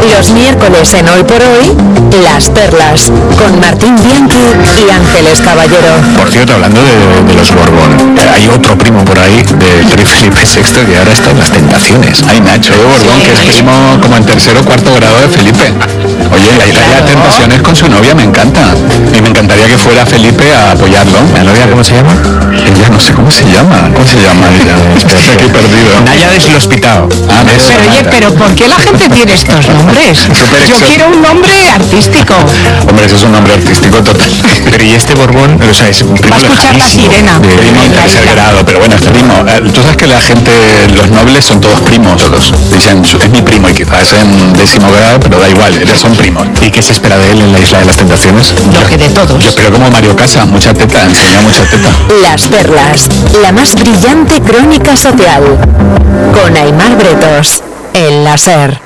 Los miércoles en Hoy por Hoy, Las Perlas, con Martín Bianchi y Ángeles Caballero. Por cierto, hablando de los Borbón, hay otro primo por ahí, del rey Felipe VI, que ahora está en Las Tentaciones. Hay Nacho de Borbón, que es primo como en tercero o cuarto grado de Felipe. Oye, la Tentaciones con su novia me encanta. Y me encantaría que fuera Felipe a apoyarlo. ¿La novia cómo se llama? Ella no sé cómo se llama. ¿Cómo se llama ella? Estoy aquí perdido. Naya del Hospital. Pero oye, pero ¿por qué la gente tiene estos nombres? Yo quiero un nombre artístico. Hombre, eso es un nombre artístico total. Pero y este Borbón, o sea, es un primo. Va a escuchar la sirena. Primo en tercer grado, pero bueno, es primo. Tú sabes que la gente, los nobles son todos primos. Todos. Dicen, es mi primo y quizás en 10º grado, pero da igual, ellos son primos. ¿Y qué se espera de él en la Isla de las Tentaciones? Lo que de todos. Yo espero como Mario Casas, mucha teta, enseña mucha teta. Las Perlas, la más brillante crónica social. Con Aimar Bretos, en la SER.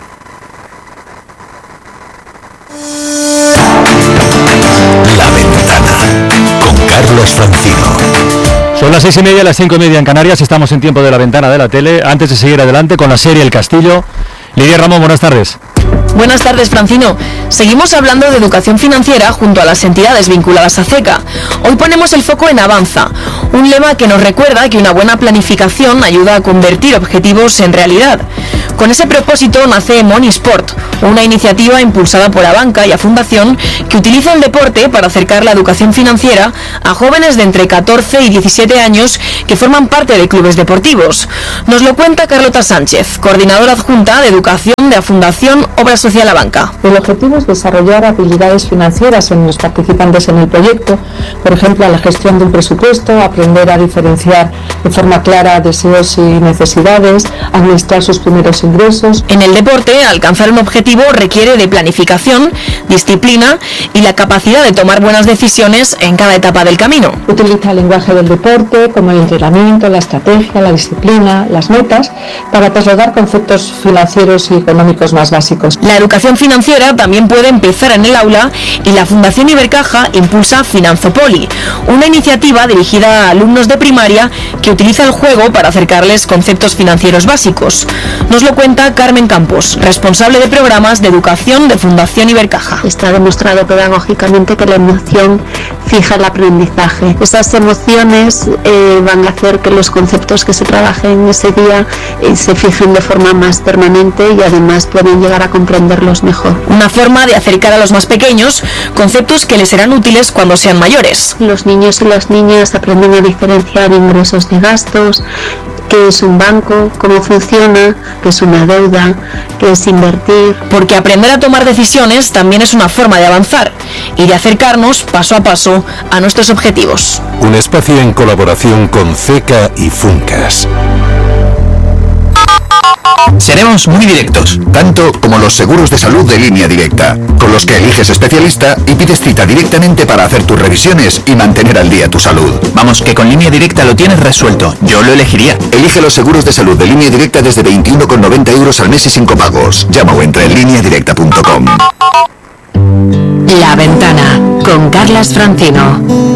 La Ventana, con Carlos Francino. Son las 6:30, las 5:30 en Canarias. Estamos en tiempo de La Ventana de la tele. Antes de seguir adelante con la serie El Castillo, Lidia Ramón, buenas tardes. Buenas tardes, Francino. Seguimos hablando de educación financiera junto a las entidades vinculadas a CECA. Hoy ponemos el foco en Avanza, un lema que nos recuerda que una buena planificación ayuda a convertir objetivos en realidad. Con ese propósito nace Monisport, una iniciativa impulsada por Abanca y a Fundación que utiliza el deporte para acercar la educación financiera a jóvenes de entre 14 y 17 años que forman parte de clubes deportivos. Nos lo cuenta Carlota Sánchez, coordinadora adjunta de educación de la Fundación Obra Social Abanca. El objetivo es desarrollar habilidades financieras en los participantes en el proyecto, por ejemplo, la gestión de un presupuesto, aprender a diferenciar de forma clara deseos y necesidades, administrar sus primeros ingresos. En el deporte, alcanzar un objetivo requiere de planificación, disciplina y la capacidad de tomar buenas decisiones en cada etapa del camino. Utiliza el lenguaje del deporte, como el entrenamiento, la estrategia, la disciplina, las metas, para trasladar conceptos financieros y económicos más básicos. La educación financiera también puede empezar en el aula y la Fundación Ibercaja impulsa Finanzopoli, una iniciativa dirigida a alumnos de primaria que utiliza el juego para acercarles conceptos financieros básicos. Nos lo cuenta Carmen Campos, responsable de programas de educación de Fundación Ibercaja. Está demostrado pedagógicamente que la emoción fija el aprendizaje. Esas emociones van a hacer que los conceptos que se trabajen ese día se fijen de forma más permanente y además pueden llegar a comprenderlos mejor. Una forma de acercar a los más pequeños conceptos que les serán útiles cuando sean mayores. Los niños y las niñas aprenden a diferenciar ingresos de gastos, qué es un banco, cómo funciona, qué es una deuda, qué es invertir. Porque aprender a tomar decisiones también es una forma de avanzar y de acercarnos paso a paso a nuestros objetivos. Un espacio en colaboración con CECA y Funcas. Seremos muy directos, tanto como los seguros de salud de Línea Directa, con los que eliges especialista y pides cita directamente para hacer tus revisiones y mantener al día tu salud. Vamos, que con Línea Directa lo tienes resuelto. Yo lo elegiría. Elige los seguros de salud de Línea Directa desde 21,90 € al mes y sin copagos. Llama o entra en lineadirecta.com. La Ventana, con Carlas Francino.